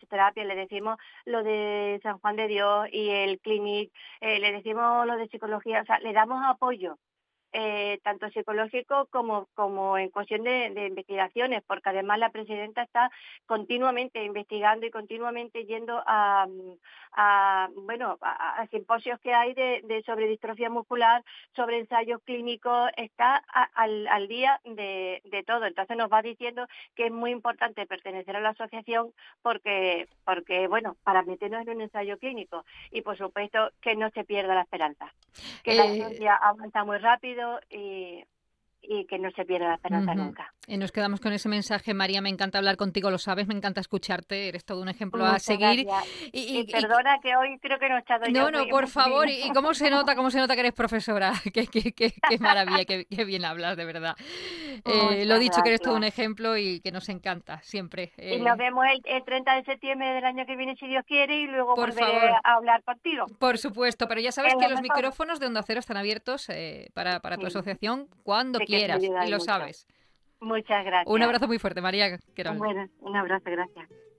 terapias, le decimos lo de San Juan de Dios y el Clinic, le decimos lo de psicología, o sea, le damos apoyo tanto psicológico como en cuestión de investigaciones, porque además la presidenta está continuamente investigando y continuamente yendo a simposios que hay sobre distrofia muscular, sobre ensayos clínicos, está al día de todo. Entonces nos va diciendo que es muy importante pertenecer a la asociación porque bueno, para meternos en un ensayo clínico y por supuesto que no se pierda la esperanza, que la Eh, ciencia avanza muy rápido y que no se pierda la esperanza Ujú. nunca. Nos quedamos con ese mensaje, María. Me encanta hablar contigo, lo sabes, me encanta escucharte, eres todo un ejemplo a Muchas seguir. gracias. Y, Y y- y- perdona que hoy creo que no he estado yo no, no, muy, por muy favor, fina. y cómo se nota que eres profesora. Qué maravilla, qué bien hablas, de verdad. Lo Muchas dicho, que eres todo un gracias. ejemplo y que nos encanta siempre. Y nos vemos el 30 de septiembre del año que viene, si Dios quiere, y luego Por volveré favor, a hablar contigo. por supuesto, pero ya sabes Es que lo los mejor. micrófonos de Onda Cero están abiertos para tu Sí, asociación cuando sé que te quieras, y ayudáis lo mucho. sabes. Muchas Un gracias. abrazo muy fuerte, María Querol. Bueno, un abrazo, gracias.